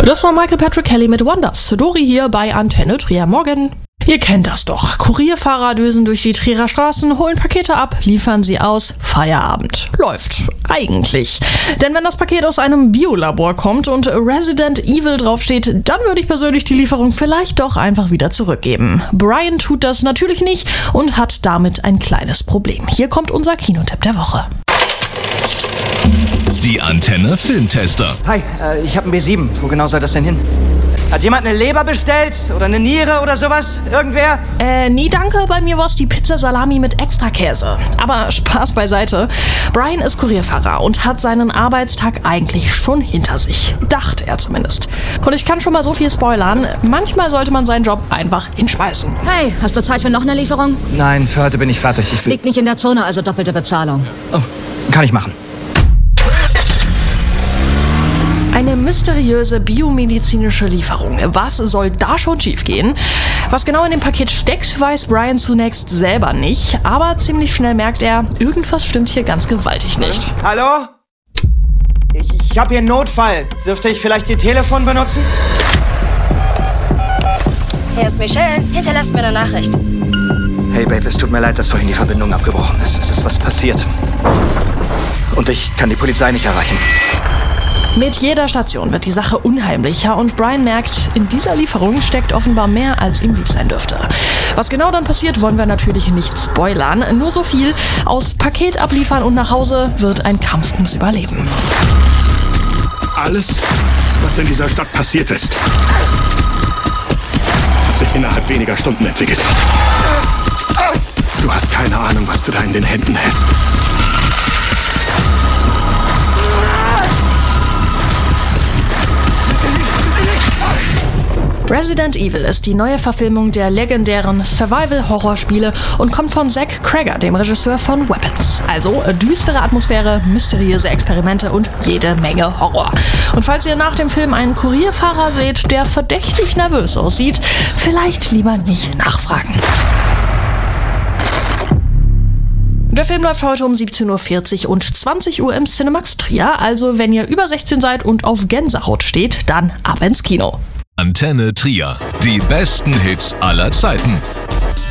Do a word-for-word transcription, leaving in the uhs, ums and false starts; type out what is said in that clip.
Das war Michael Patrick Kelly mit Wonders. Dori hier bei Antenne Trier. Morgen. Ihr kennt das doch. Kurierfahrer düsen durch die Trierer Straßen, holen Pakete ab, liefern sie aus. Feierabend. Läuft. Eigentlich. Denn wenn das Paket aus einem Biolabor kommt und Resident Evil draufsteht, dann würde ich persönlich die Lieferung vielleicht doch einfach wieder zurückgeben. Brian tut das natürlich nicht und hat damit ein kleines Problem. Hier kommt unser Kinotipp der Woche. Die Antenne Filmtester. Hi, äh, ich habe einen B sieben. Wo genau soll das denn hin? Hat jemand eine Leber bestellt? Oder eine Niere oder sowas? Irgendwer? Äh, nee, danke. Bei mir war's die Pizza Salami mit Extrakäse. Aber Spaß beiseite. Brian ist Kurierfahrer und hat seinen Arbeitstag eigentlich schon hinter sich. Dachte er zumindest. Und ich kann schon mal so viel spoilern. Manchmal sollte man seinen Job einfach hinschmeißen. Hey, hast du Zeit für noch eine Lieferung? Nein, für heute bin ich fertig. Ich will... Liegt nicht in der Zone, also doppelte Bezahlung. Oh, kann ich machen. Eine mysteriöse biomedizinische Lieferung. Was soll da schon schiefgehen? Was genau in dem Paket steckt, weiß Brian zunächst selber nicht. Aber ziemlich schnell merkt er, irgendwas stimmt hier ganz gewaltig nicht. Hallo? Ich, ich habe hier einen Notfall. Dürfte ich vielleicht Ihr Telefon benutzen? Hier ist Michelle. Hinterlasst mir eine Nachricht. Hey Babe, es tut mir leid, dass vorhin die Verbindung abgebrochen ist. Es ist was passiert. Und ich kann die Polizei nicht erreichen. Mit jeder Station wird die Sache unheimlicher und Brian merkt, in dieser Lieferung steckt offenbar mehr, als ihm lieb sein dürfte. Was genau dann passiert, wollen wir natürlich nicht spoilern. Nur so viel, aus Paket abliefern und nach Hause wird ein Kampf ums Überleben. Alles, was in dieser Stadt passiert ist, hat sich innerhalb weniger Stunden entwickelt. Du hast keine Ahnung, was du da in den Händen hältst. Resident Evil ist die neue Verfilmung der legendären Survival-Horror-Spiele und kommt von Zach Cregger, dem Regisseur von Weapons. Also düstere Atmosphäre, mysteriöse Experimente und jede Menge Horror. Und falls ihr nach dem Film einen Kurierfahrer seht, der verdächtig nervös aussieht, vielleicht lieber nicht nachfragen. Der Film läuft heute um siebzehn Uhr vierzig und zwanzig Uhr im Cinemax Trier. Also wenn ihr über sechzehn seid und auf Gänsehaut steht, dann ab ins Kino. Antenne Trier. Die besten Hits aller Zeiten.